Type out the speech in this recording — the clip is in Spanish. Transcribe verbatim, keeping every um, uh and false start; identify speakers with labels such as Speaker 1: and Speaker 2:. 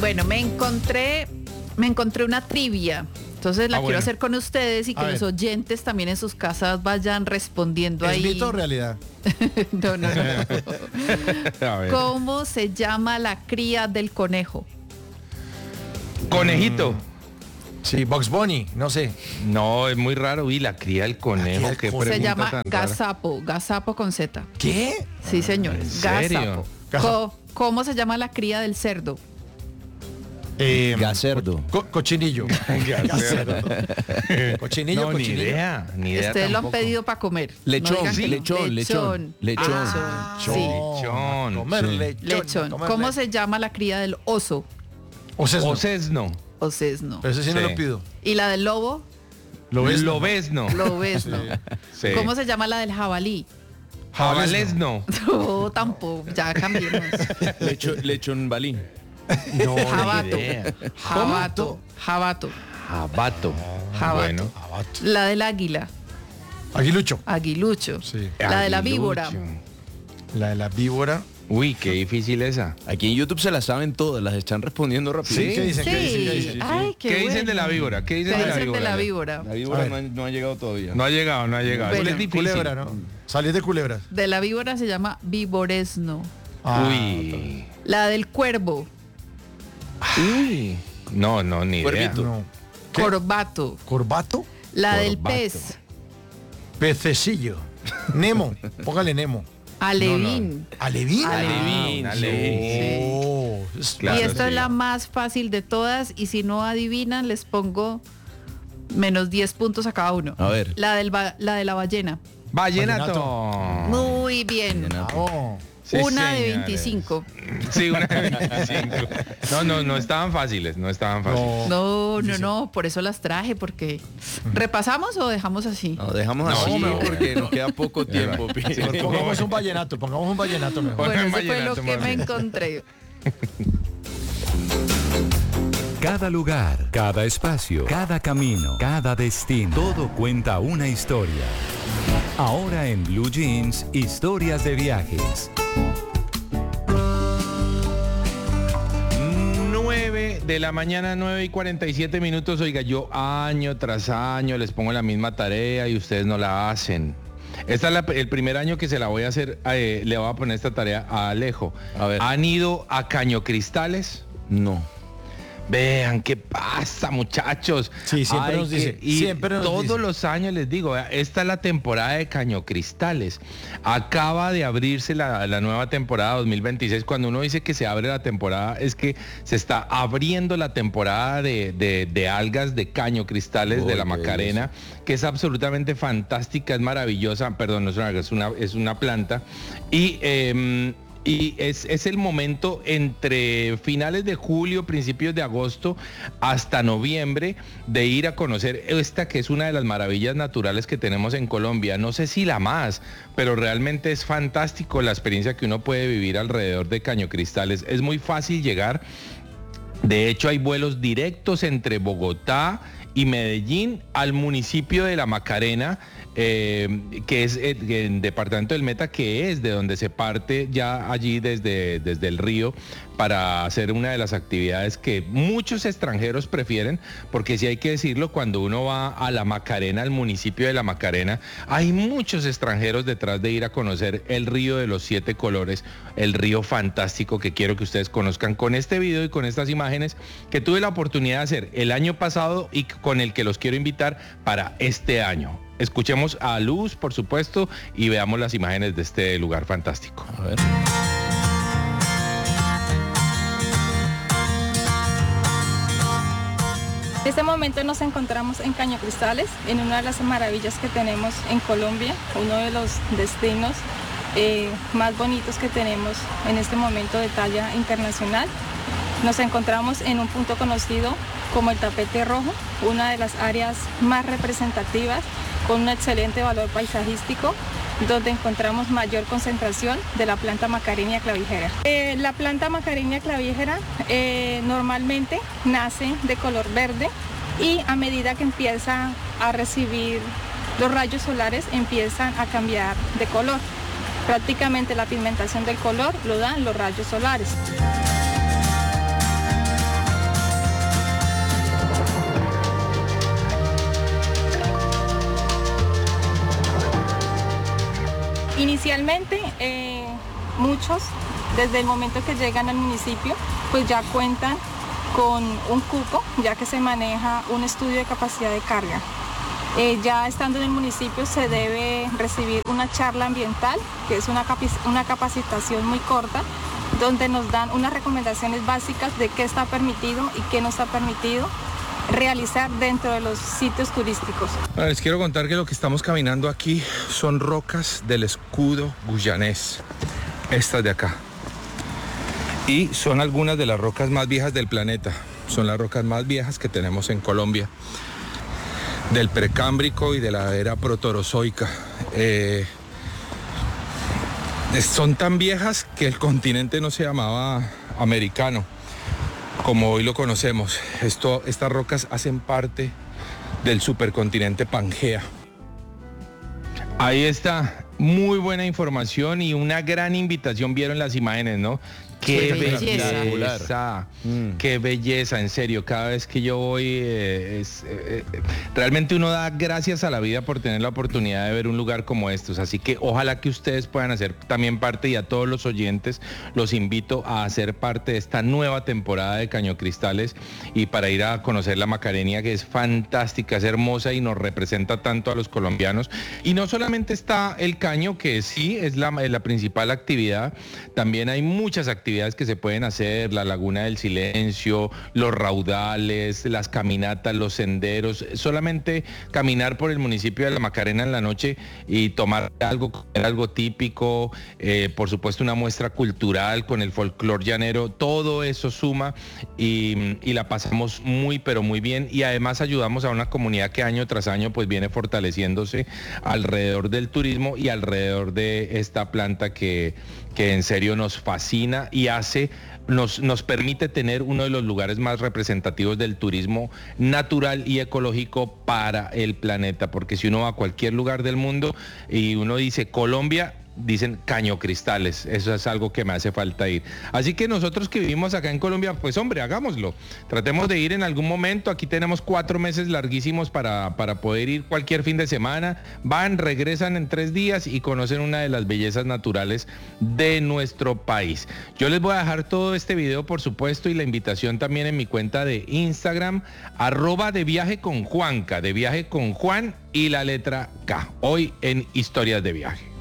Speaker 1: Bueno, me encontré, me encontré una trivia. Entonces la
Speaker 2: Ah,
Speaker 1: quiero
Speaker 2: bueno.
Speaker 1: hacer con ustedes y que
Speaker 2: A
Speaker 1: los
Speaker 2: ver.
Speaker 1: oyentes también en sus casas vayan respondiendo
Speaker 2: ¿Es
Speaker 1: ahí.
Speaker 2: mito o realidad?
Speaker 1: No, no, no.
Speaker 3: A ver.
Speaker 1: ¿Cómo se llama la cría del conejo?
Speaker 3: Conejito.
Speaker 2: Sí, Bugs Bunny, no sé.
Speaker 3: No, es muy raro. Y la cría del conejo.
Speaker 2: del
Speaker 3: Qué
Speaker 2: conejo.
Speaker 1: Se
Speaker 3: pregunta
Speaker 1: llama
Speaker 3: tan rara.
Speaker 1: gazapo, gazapo con Z.
Speaker 2: ¿Qué?
Speaker 1: Sí, señores,
Speaker 3: ¿En serio?
Speaker 1: gazapo.
Speaker 2: Gazapo.
Speaker 1: Co- ¿Cómo se llama la cría del cerdo?
Speaker 2: Eh,
Speaker 4: Gacerdo.
Speaker 2: co- cochinillo. Gacerdo. Cochinillo,
Speaker 3: No, ni
Speaker 2: cochinillo.
Speaker 3: idea, ni idea
Speaker 1: Ustedes lo han
Speaker 3: tampoco.
Speaker 1: pedido para comer.
Speaker 4: Lechón,
Speaker 1: No digan
Speaker 4: sí,
Speaker 1: que no.
Speaker 4: lechón, lechón, lechón.
Speaker 2: Ah,
Speaker 1: Sí.
Speaker 3: Lechón.
Speaker 2: Comer
Speaker 4: Sí.
Speaker 2: lechón.
Speaker 1: Lechón.
Speaker 2: comer
Speaker 1: ¿Cómo
Speaker 2: lechón.
Speaker 1: se llama la cría del oso?
Speaker 2: O sea,
Speaker 3: O sesno.
Speaker 1: O sesno.
Speaker 2: pero ese sí, no
Speaker 3: Sí.
Speaker 2: lo pido.
Speaker 1: ¿Y la del lobo?
Speaker 2: ¿Lo ves?
Speaker 3: Lobesno.
Speaker 1: Lobesno.
Speaker 3: Sí.
Speaker 1: ¿Cómo se llama la del jabalí?
Speaker 3: Jabalesno.
Speaker 1: No, tampoco. Ya cambiemos.
Speaker 4: Lecho, lechón balín.
Speaker 3: No, ni
Speaker 1: Jabato.
Speaker 3: idea.
Speaker 1: Jabato. Jabato.
Speaker 3: Jabato.
Speaker 1: Jabato.
Speaker 3: Bueno.
Speaker 2: Abato.
Speaker 1: La del águila.
Speaker 2: Aguilucho.
Speaker 1: Aguilucho.
Speaker 2: Sí.
Speaker 1: La de la
Speaker 3: Aguilucho.
Speaker 1: víbora.
Speaker 2: La de la víbora.
Speaker 3: Uy, qué difícil esa.
Speaker 4: Aquí en YouTube se las saben todas, las están respondiendo rápido.
Speaker 3: ¿Sí?
Speaker 2: ¿Qué dicen? ¿Qué dicen? ¿Qué
Speaker 1: Sí.
Speaker 2: dicen?
Speaker 1: Ay, qué,
Speaker 3: ¿Qué dicen de la
Speaker 1: bueno.
Speaker 3: víbora? ¿Qué
Speaker 1: ¿Qué
Speaker 3: dicen de la
Speaker 1: dicen
Speaker 3: víbora?
Speaker 1: de la víbora?
Speaker 4: La
Speaker 2: A
Speaker 4: víbora
Speaker 2: ver.
Speaker 4: no ha, no ha llegado todavía.
Speaker 3: No ha llegado, no ha llegado.
Speaker 1: Bueno.
Speaker 3: es difícil.
Speaker 2: Culebra, ¿no? Salir de culebras.
Speaker 1: De la víbora se llama víboresno.
Speaker 2: Ah,
Speaker 3: Uy.
Speaker 1: La del cuervo.
Speaker 3: Uy. No, no, ni idea.
Speaker 4: Cuervito.
Speaker 2: no. ¿Qué?
Speaker 1: Corbato.
Speaker 2: ¿Corbato?
Speaker 1: La del
Speaker 3: Corbato.
Speaker 1: pez.
Speaker 2: Pececillo. Nemo. Póngale Nemo.
Speaker 1: Alevín.
Speaker 2: ¿Alevín?
Speaker 4: Alevín,
Speaker 3: Ah, un
Speaker 4: sí.
Speaker 3: alevín.
Speaker 2: Oh, es-
Speaker 3: Claro,
Speaker 1: y esta
Speaker 3: sí.
Speaker 1: es la más fácil de todas y si no adivinan les pongo menos diez puntos a cada uno.
Speaker 4: A ver.
Speaker 1: La, del ba- la de la ballena.
Speaker 3: Vallenato.
Speaker 1: Muy bien.
Speaker 2: Bravo.
Speaker 3: Sí,
Speaker 1: Una de
Speaker 3: señores.
Speaker 1: veinticinco.
Speaker 3: Sí, una de veinticinco. No, no, no estaban fáciles, no estaban fáciles.
Speaker 2: No.
Speaker 1: No, no, no, por eso las traje, porque ¿repasamos o dejamos así?
Speaker 4: No, dejamos
Speaker 3: No,
Speaker 4: así
Speaker 3: sí.
Speaker 4: porque nos queda poco tiempo. pi.
Speaker 2: Mejor Pongamos un vallenato, pongamos un vallenato mejor.
Speaker 3: Pongan
Speaker 1: Bueno, eso fue lo
Speaker 3: vallenato,
Speaker 1: que
Speaker 3: más
Speaker 1: me
Speaker 3: bien.
Speaker 1: encontré.
Speaker 5: Cada lugar, cada espacio, cada camino, cada destino, todo cuenta una historia. Ahora en Blue Jeans, historias de viajes.
Speaker 3: nueve de la mañana, nueve y cuarenta y siete minutos. Oiga, yo año tras año les pongo la misma tarea y ustedes no la hacen. Este es la- el primer año que se la voy a hacer, eh, le voy a poner esta tarea a Alejo.
Speaker 4: A ver.
Speaker 3: ¿Han ido a Caño Cristales?
Speaker 4: No.
Speaker 3: Vean qué pasa, muchachos.
Speaker 2: Sí, siempre
Speaker 3: Hay
Speaker 2: nos
Speaker 3: que
Speaker 2: dice,
Speaker 3: ir.
Speaker 2: siempre nos
Speaker 3: Todos
Speaker 2: dice.
Speaker 3: los años les digo, vea, esta es la temporada de Caño Cristales. Acaba de abrirse la, la nueva temporada dos mil veintiséis. Cuando uno dice que se abre la temporada, es que se está abriendo la temporada de, de- de algas de Caño Cristales de
Speaker 4: Uy,
Speaker 3: la
Speaker 4: qué
Speaker 3: Macarena, que es absolutamente fantástica, es maravillosa. Perdón, no es una, es una, es una planta. Y em, Y es, es el momento entre finales de julio, principios de agosto, hasta noviembre, de ir a conocer esta que es una de las maravillas naturales que tenemos en Colombia. No sé si la más, pero realmente es fantástico la experiencia que uno puede vivir alrededor de Caño Cristales. Es muy fácil llegar. De hecho, hay vuelos directos entre Bogotá y Medellín al municipio de La Macarena, eh, que es eh, en departamento del Meta, que es de donde se parte ya allí desde, desde el río para hacer una de las actividades que muchos extranjeros prefieren, porque si hay que decirlo, cuando uno va a La Macarena, al municipio de La Macarena, hay muchos extranjeros detrás de ir a conocer el río de los siete colores, el río fantástico que quiero que ustedes conozcan con este video y con estas imágenes que tuve la oportunidad de hacer el año pasado y con el que los quiero invitar para este año. Escuchemos a Luz, por supuesto, y veamos las imágenes de este lugar fantástico.
Speaker 4: A ver.
Speaker 6: En este momento nos encontramos en Caño Cristales, en una de las maravillas que tenemos en Colombia, uno de los destinos eh, más bonitos que tenemos en este momento de talla internacional. Nos encontramos en un punto conocido como el Tapete Rojo, una de las áreas más representativas con un excelente valor paisajístico, donde encontramos mayor concentración de la planta Macarenia clavijera. Eh, la planta Macarenia clavijera eh, normalmente nace de color verde y a medida que empieza a recibir los rayos solares empiezan a cambiar de color. Prácticamente la pigmentación del color lo dan los rayos solares. Inicialmente, eh, muchos, desde el momento que llegan al municipio, pues ya cuentan con un cupo, ya que se maneja un estudio de capacidad de carga. Eh, ya estando en el municipio se debe recibir una charla ambiental, que es una, capi- una capacitación muy corta, donde nos dan unas recomendaciones básicas de qué está permitido y qué no está permitido realizar dentro de los sitios turísticos.
Speaker 3: Bueno, les quiero contar que lo que estamos caminando aquí son rocas del escudo guyanés, estas de acá. Y son algunas de las rocas más viejas del planeta, son las rocas más viejas que tenemos en Colombia, del precámbrico y de la era protorozoica. Eh, son tan viejas que el continente no se llamaba americano, como hoy lo conocemos. Esto, estas rocas hacen parte del supercontinente Pangea. Ahí está, muy buena información y una gran invitación. Vieron las imágenes, ¿no? Qué,
Speaker 1: Qué
Speaker 3: belleza,
Speaker 1: belleza.
Speaker 3: mm. qué belleza, en serio. Cada vez que yo voy, eh, es, eh, eh, realmente uno da gracias a la vida por tener la oportunidad de ver un lugar como estos. Así que ojalá que ustedes puedan hacer también parte, y a todos los oyentes los invito a hacer parte de esta nueva temporada de Cañocristales y para ir a conocer la Macarenia, que es fantástica, es hermosa y nos representa tanto a los colombianos. Y no solamente está el caño, que sí es la, la principal actividad, también hay muchas actividades que se pueden hacer, la Laguna del Silencio, los raudales, las caminatas, los senderos. Solamente caminar por el municipio de La Macarena en la noche y tomar algo, comer algo típico, eh, por supuesto una muestra cultural con el folclor llanero, todo eso suma y, y la pasamos muy pero muy bien, y además ayudamos a una comunidad que año tras año pues viene fortaleciéndose alrededor del turismo y alrededor de esta planta que, que en serio nos fascina y hace, nos, nos permite tener uno de los lugares más representativos del turismo natural y ecológico para el planeta, porque si uno va a cualquier lugar del mundo y uno dice Colombia, dicen Cañocristales. Eso es algo que me hace falta ir. Así que nosotros que vivimos acá en Colombia, pues hombre, hagámoslo. Tratemos de ir en algún momento. Aquí tenemos cuatro meses larguísimos para, para poder ir cualquier fin de semana. Van, regresan en tres días y conocen una de las bellezas naturales de nuestro país. Yo les voy a dejar todo este video, por supuesto, y la invitación también en mi cuenta de Instagram, arroba de viaje con Juanca, de viaje con Juan y la letra K, hoy en Historias de Viaje.